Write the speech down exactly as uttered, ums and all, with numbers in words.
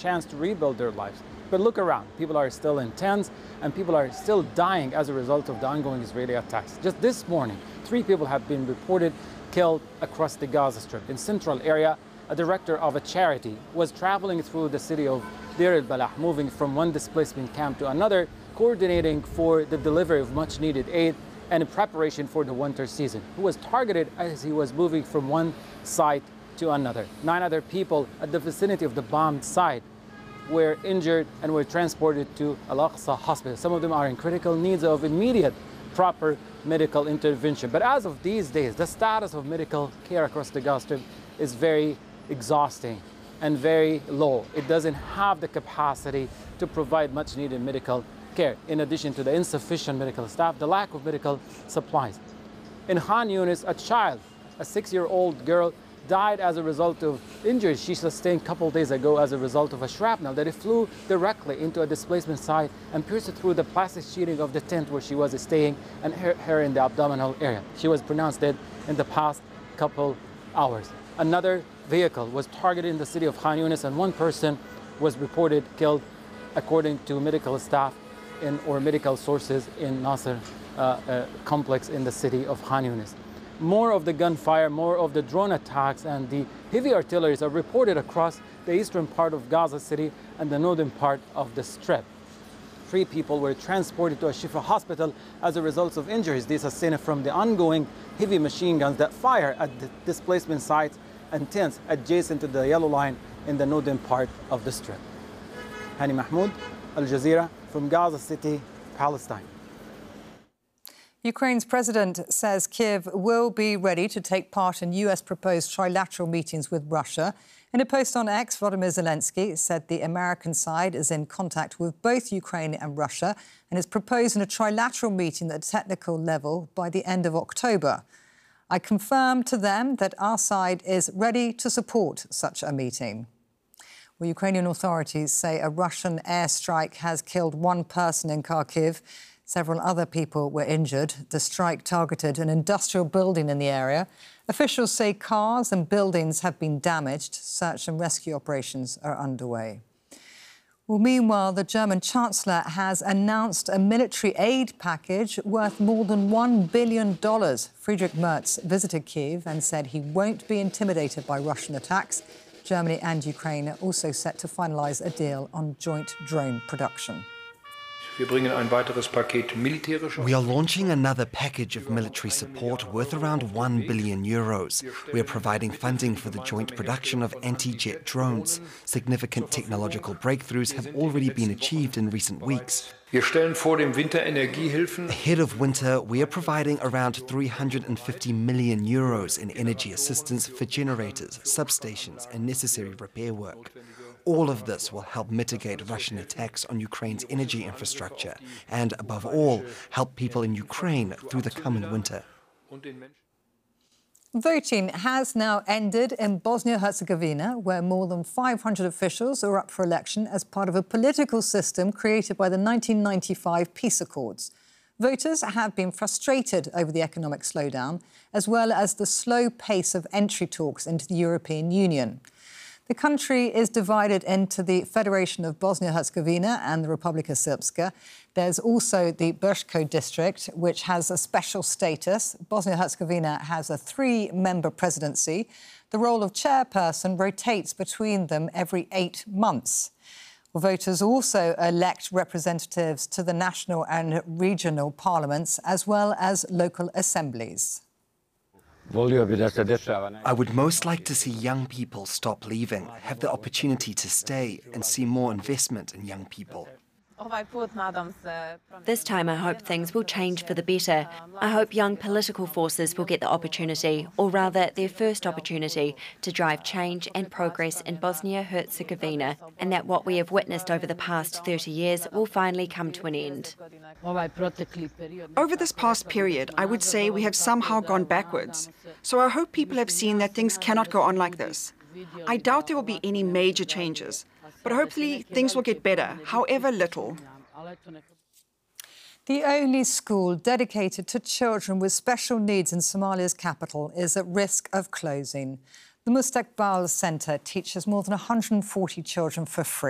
chance to rebuild their lives. But look around, people are still in tents and people are still dying as a result of the ongoing Israeli attacks. Just this morning, three people have been reported killed across the Gaza Strip. In central area, a director of a charity was traveling through the city of Deir el-Balah, moving from one displacement camp to another, coordinating for the delivery of much needed aid and in preparation for the winter season, who was targeted as he was moving from one site to another. Nine other people at the vicinity of the bombed site were injured and were transported to Al-Aqsa Hospital. Some of them are in critical needs of immediate, proper medical intervention. But as of these days, the status of medical care across the Gaza Strip is very exhausting and very low. It doesn't have the capacity to provide much needed medical care, in addition to the insufficient medical staff, the lack of medical supplies. In Khan Yunis, a child, a six-year-old girl, died as a result of injuries she sustained a couple days ago as a result of a shrapnel that it flew directly into a displacement site and pierced through the plastic sheeting of the tent where she was staying and hurt her in the abdominal area. She was pronounced dead in the past couple hours. Another vehicle was targeted in the city of Khan Yunis and one person was reported killed, according to medical staff in, or medical sources in Nasser uh, uh, complex in the city of Khan Yunis. More of the gunfire, more of the drone attacks and the heavy artillery are reported across the eastern part of Gaza City and the northern part of the Strip. Three people were transported to a Shifa hospital as a result of injuries they sustained from the ongoing heavy machine guns that fire at the displacement sites and tents adjacent to the yellow line in the northern part of the Strip. Hani Mahmoud, Al Jazeera, from Gaza City, Palestine. Ukraine's president says Kiev will be ready to take part in U S proposed trilateral meetings with Russia. In a post on X, Volodymyr Zelensky said the American side is in contact with both Ukraine and Russia and is proposing a trilateral meeting at a technical level by the end of October. I confirmed to them that our side is ready to support such a meeting. Well, Ukrainian authorities say a Russian airstrike has killed one person in Kharkiv. Several other people were injured. The strike targeted an industrial building in the area. Officials say cars and buildings have been damaged. Search and rescue operations are underway. Well, meanwhile, the German Chancellor has announced a military aid package worth more than one billion dollars. Friedrich Merz visited Kyiv and said he won't be intimidated by Russian attacks. Germany and Ukraine are also set to finalise a deal on joint drone production. We are launching another package of military support worth around one billion euros. We are providing funding for the joint production of anti-jet drones. Significant technological breakthroughs have already been achieved in recent weeks. Ahead of winter, we are providing around three hundred fifty million euros in energy assistance for generators, substations and necessary repair work. All of this will help mitigate Russian attacks on Ukraine's energy infrastructure and, above all, help people in Ukraine through the coming winter. Voting has now ended in Bosnia-Herzegovina, where more than five hundred officials are up for election as part of a political system created by the nineteen ninety-five peace accords. Voters have been frustrated over the economic slowdown, as well as the slow pace of entry talks into the European Union. The country is divided into the Federation of Bosnia-Herzegovina and the Republika Srpska. There's also the Brčko district, which has a special status. Bosnia-Herzegovina has a three-member presidency. The role of chairperson rotates between them every eight months. Well, voters also elect representatives to the national and regional parliaments, as well as local assemblies. I would most like to see young people stop leaving, have the opportunity to stay and see more investment in young people. This time I hope things will change for the better. I hope young political forces will get the opportunity, or rather their first opportunity, to drive change and progress in Bosnia-Herzegovina, and that what we have witnessed over the past thirty years will finally come to an end. Over this past period, I would say we have somehow gone backwards. So I hope people have seen that things cannot go on like this. I doubt there will be any major changes, but hopefully things will get better, however little. The only school dedicated to children with special needs in Somalia's capital is at risk of closing. The Mustaqbal Centre teaches more than one hundred forty children for free.